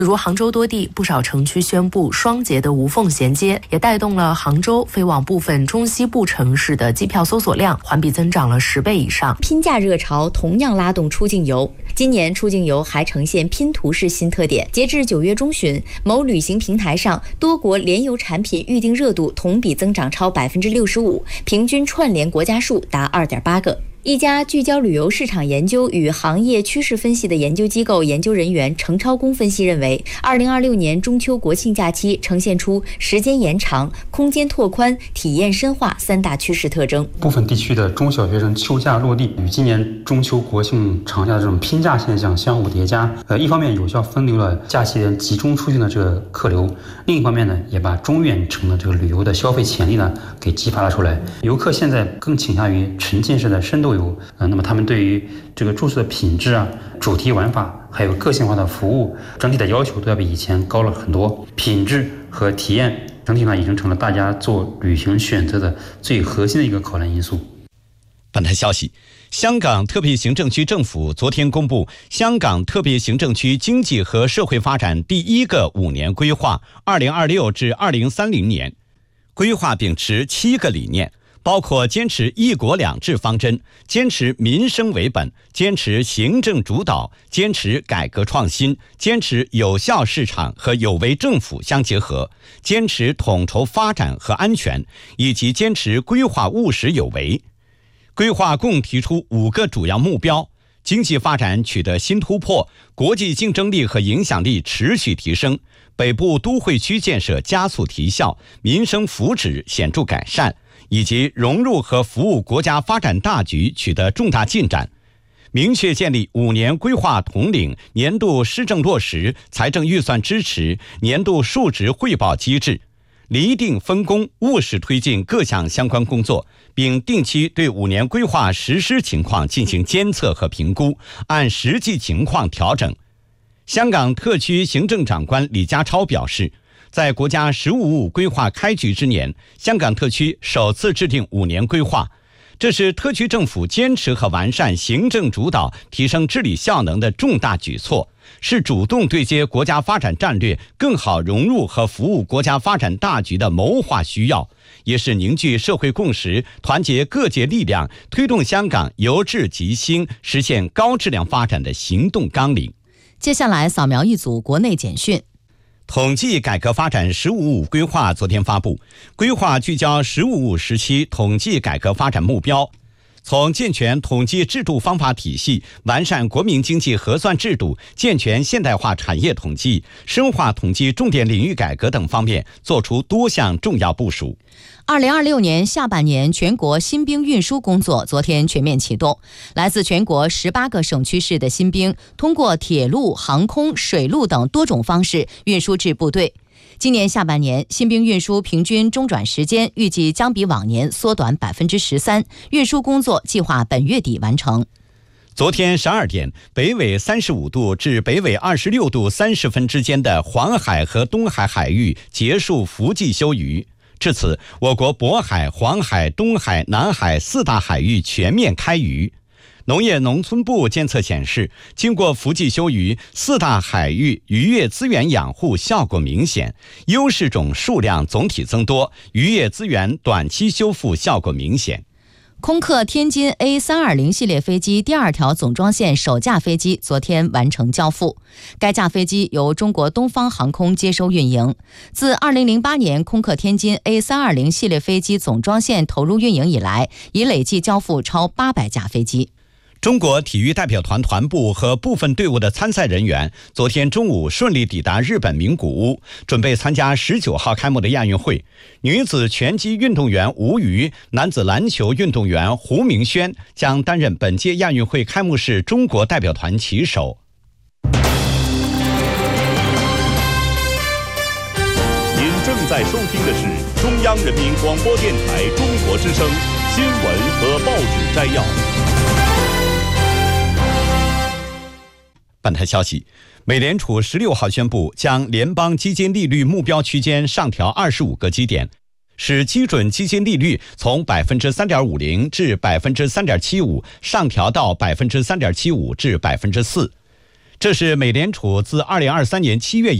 如杭州多地不少城区宣布双节的无缝衔接，也带动了杭州飞往部分中西部城市的机票搜索量环比增长了10倍以上。 拼价热潮同样拉动出境游，今年出境游还呈现拼图式新特点。截至9月中旬，某旅行平台上多国联游产品预订热度同比增长超65%，平均串联国家数达2.8个。一家聚焦旅游市场研究与行业趋势分析的研究机构研究人员程超公分析认为，2026年中秋国庆假期呈现出时间延长、空间拓宽、体验深化3大趋势特征。 部分地区的中小学生休假落地，与今年中秋国庆长假的这种拼假现象相互叠加，一方面有效分流了假期人集中出境的这个客流，另一方面呢，也把中远程的这个旅游的消费潜力呢给激发了出来。游客现在更倾向于沉浸式的深度游，那么他们对于这个住宿的品质啊、主题玩法，还有个性化的服务，整体的要求都要比以前高了很多。品质和体验整体上已经成了大家做旅行选择的最核心的一个考量因素。 本台消息，香港特别行政区政府昨天公布香港特别行政区经济和社会发展第1个5年规划2026至2030年，规划秉持7个理念，包括坚持一国两制方针，坚持民生为本，坚持行政主导，坚持改革创新，坚持有效市场和有为政府相结合，坚持统筹发展和安全，以及坚持规划务实有为。规划共提出5个主要目标：经济发展取得新突破，国际竞争力和影响力持续提升，北部都会区建设加速提效，民生福祉显著改善，以及融入和服务国家发展大局取得重大进展。明确建立5年规划统领、年度施政落实、财政预算支持、年度数值汇报机制，厘定分工，务实推进各项相关工作，并定期对5年规划实施情况进行监测和评估，按实际情况调整。香港特区行政长官李家超表示，在国家“十五五”规划开局之年，香港特区首次制定5年规划，这是特区政府坚持和完善行政主导、提升治理效能的重大举措，是主动对接国家发展战略，更好融入和服务国家发展大局的谋划需要，也是凝聚社会共识、团结各界力量，推动香港由治及兴，实现高质量发展的行动纲领。 接下来扫描一组国内简讯。 统计改革发展“十五五”规划昨天发布，规划聚焦“十五五”时期统计改革发展目标，从健全统计制度方法体系、完善国民经济核算制度、健全现代化产业统计、深化统计重点领域改革等方面作出多项重要部署。 2026年下半年全国新兵运输工作昨天全面启动，来自全国18个省区市的新兵通过铁路、航空、水路等多种方式运输至部队。今年下半年，新兵运输平均中转时间预计将比往年缩短13%，运输工作计划本月底完成。 昨天12点，北纬35度至北纬26度30分之间的黄海和东海海域结束伏季休渔。至此，我国渤海、黄海、东海、南海4大海域全面开渔。农业农村部监测显示，经过伏季休渔，4大海域渔业资源养护效果明显，优势种数量总体增多，渔业资源短期修复效果明显。 空客天津 A320 系列飞机第2条总装线首架飞机昨天完成交付，该架飞机由中国东方航空接收运营。自2008年空客天津 A320 系列飞机总装线投入运营以来，已累计交付超800架飞机。 中国体育代表团团部和部分队伍的参赛人员昨天中午顺利抵达日本名古屋，准备参加19号开幕的亚运会。女子拳击运动员吴瑜、男子篮球运动员胡明轩将担任本届亚运会开幕式中国代表团旗手。 您正在收听的是中央人民广播电台中国之声新闻和报纸摘要。 本台消息，美联储16号宣布将联邦基金利率目标区间上调25个基点，使基准基金利率从 3.50% 至 3.75% 上调到 3.75% 至 4%。 这是美联储自2023年7月